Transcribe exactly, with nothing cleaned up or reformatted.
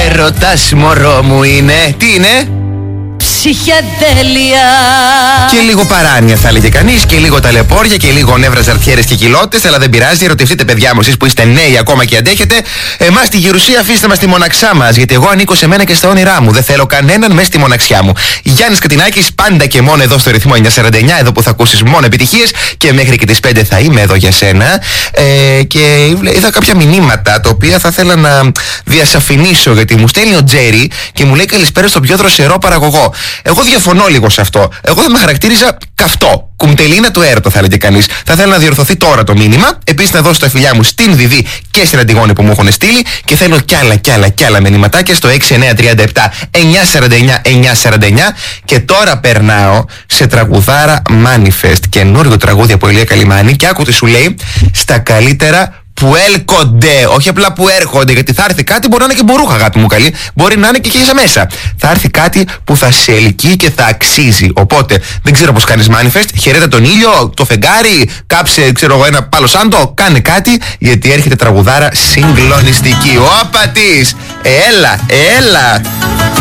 Έρωτας μωρό μου είναι. Τι είναι? Ψυχεδέλεια. Και λίγο παράνοια θα έλεγε κανείς, και λίγο ταλαιπώρια, και λίγο νεύρα, ζαρτιέρες και κοιλώτες. Αλλά δεν πειράζει, ερωτευτείτε παιδιά μου, εσείς που είστε νέοι ακόμα και αντέχετε. Εμάς τη γερουσία αφήστε μας στη μοναξά μας, γιατί εγώ ανήκω σε μένα και στα όνειρά μου. Δεν θέλω κανέναν μέσα στη μοναξιά μου. Γιάννης Κατινάκης, πάντα και μόνο εδώ στο ρυθμό εννιακόσια σαράντα εννιά, εδώ που θα ακούσεις μόνο επιτυχίες, και μέχρι και τις πέντε θα είμαι εδώ για σένα. Ε, και είδα κάποια μηνύματα τα οποία θα ήθελα να διασαφηνίσω, γιατί μου στέλνει ο Τζέρι και μου λέει καλησπέρα στον πιο δροσερό παραγωγό. Εγώ διαφωνώ λίγο σε αυτό. Εγώ θα με χαρακτήριζα καυτό. Κουμτελίνα του έρωτο, θα έλεγε κανείς. Θα ήθελα να διορθωθεί τώρα το μήνυμα. Επίσης, να δώσω τα φιλιά μου στην Βιβί και στην Αντιγόνη που μου έχουν στείλει. Και θέλω κι άλλα κι άλλα κι άλλα μηνυματάκια στο έξι εννιά τρία επτά εννιά σαράντα εννιά εννιά σαράντα εννιά. Και τώρα περνάω σε τραγουδάρα Manifest. Καινούριο τραγούδι από Ηλία Καλιμάνη. Και άκου τι σου λέει: στα καλύτερα που έλκονται, όχι απλά που έρχονται, γιατί θα έρθει κάτι, μπορεί να είναι και μπορούχα, αγάπη μου καλή, μπορεί να είναι και εκεί μέσα. Θα έρθει κάτι που θα σε ελκύει και θα αξίζει. Οπότε δεν ξέρω πώς κάνεις Manifest. Χαιρέτα τον ήλιο, το φεγγάρι, κάψε, ξέρω εγώ, ένα πάλο σάντο. Κάνε κάτι, γιατί έρχεται τραγουδάρα συγκλονιστική. Όπα της! Έλα, έλα!